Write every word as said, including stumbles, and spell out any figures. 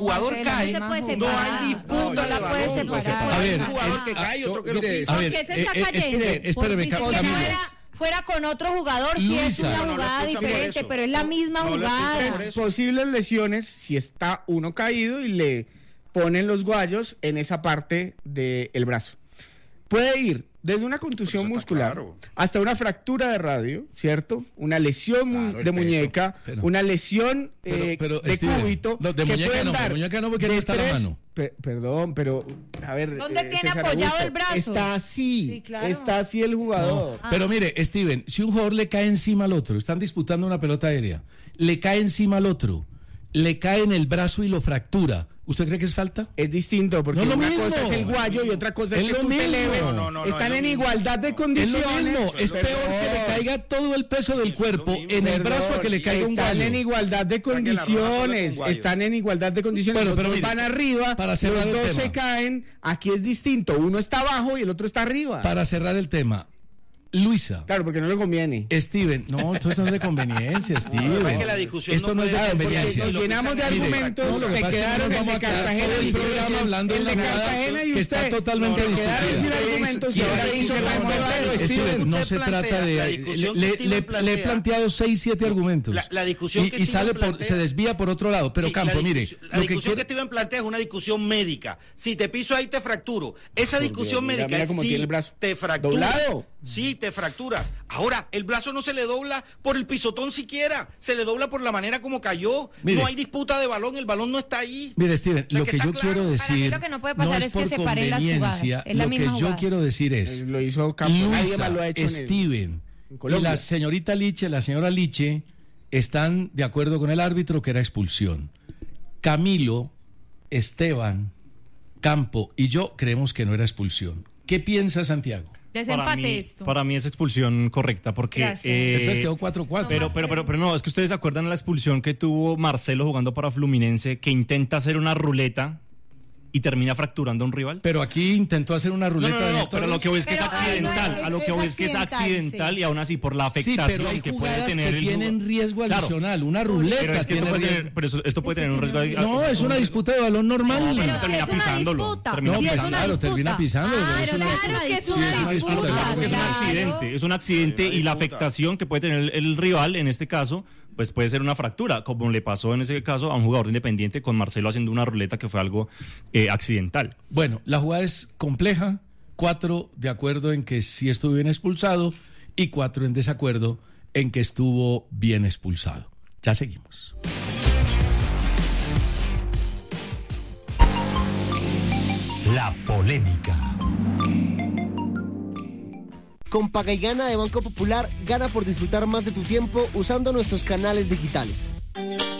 jugador cae, no hay disputa de balón. A ver, un jugador que cae y otro que lo pisa. A ver, ¿Por qué se está cayendo? Espéreme, Camilo. Fuera con otro jugador, sí es una jugada diferente, pero es la misma jugada. Posibles lesiones si está uno caído y le ponen los guayos en esa parte del brazo. Puede ir desde una contusión muscular claro. hasta una fractura de radio, ¿cierto? Una lesión claro, de muñeca, pero, una lesión eh, pero, pero, de Steven, cúbito. No, de que muñeca no, de muñeca no porque no está la mano. Per, perdón, pero a ver. ¿Dónde eh, tiene César apoyado Augusto, el brazo? Está así, sí, claro. está así el jugador. No, ah. Pero mire, Steven, si un jugador le cae encima al otro, están disputando una pelota aérea, le cae encima al otro, le cae en el brazo y lo fractura. ¿Usted cree que es falta? Es distinto, porque no una mismo. cosa es el guayo y otra cosa es, es que tú te eleves. No, no, no, Están no, en mismo. igualdad de condiciones. Es lo mismo, es peor que le caiga todo el peso del cuerpo en el brazo a que le caiga un guayo. Están en igualdad de condiciones, están en igualdad de condiciones. Bueno, pero mire, van arriba, para cerrar los dos el tema. se caen, aquí es distinto, uno está abajo y el otro está arriba. Para cerrar el tema, Luisa. Claro, porque no le conviene. Steven, no, esto no es de conveniencia, Steven. No, es que la discusión esto no, no es de conveniencia. Nos llenamos de argumentos, no, se quedaron en el Cartagena y el programa hablando de una jugada que está totalmente discutida. Y ahora hizo Steven, no se trata de... Le he planteado seis, siete argumentos. La discusión que y sale por, se desvía por otro lado. Pero Campo, mire. La discusión que Steven plantea es una discusión médica. Si te piso ahí te fracturo. Esa discusión médica es si te fractura. Sí, te fracturas. Ahora, el brazo no se le dobla por el pisotón siquiera, se le dobla por la manera como cayó. Mire, no hay disputa de balón, el balón no está ahí. Mire, Steven, o sea, lo que, que yo claro. quiero decir lo que no puede pasar no es, es por que se paren las jugadas. Es la lo misma que jugada. yo quiero decir es, lo hizo Campo, Luisa, nadie lo ha hecho Steven en y la señorita Liche, la señora Liche, están de acuerdo con el árbitro que era expulsión. Camilo, Esteban, Campo y yo creemos que no era expulsión. ¿Qué piensa Santiago? Desempate para mí, esto. Para mí es expulsión correcta porque... Eh, Entonces quedó cuatro cuatro. Pero, pero, pero, pero no, es que ustedes se acuerdan de la expulsión que tuvo Marcelo jugando para Fluminense, que intenta hacer una ruleta y termina fracturando a un rival. Pero aquí intentó hacer una ruleta. No, no, no, de no pero lo que voy es que pero, es accidental. ay, no, a lo que voy es que es accidental sí. Y aún así por la afectación sí, pero hay que puede tener que el tienen riesgo adicional. Claro. Una ruleta pero es que tiene esto puede riesgo. tener, pero eso, esto puede tener un riesgo adicional. No, es una disputa de balón normal. No, pero pero termina es pisándolo. Termina no, sí, pues claro, termina pisando. Ah, es pero una, claro que es sí, una es disputa. disputa. Es un accidente, es un accidente y la afectación que puede tener el, el rival en este caso, pues puede ser una fractura, como le pasó en ese caso a un jugador de Independiente con Marcelo haciendo una ruleta que fue algo eh, accidental. Bueno, la jugada es compleja, cuatro de acuerdo en que sí estuvo bien expulsado y cuatro en desacuerdo en que estuvo bien expulsado. Ya seguimos. La polémica. Con Paga y Gana de Banco Popular, gana por disfrutar más de tu tiempo usando nuestros canales digitales.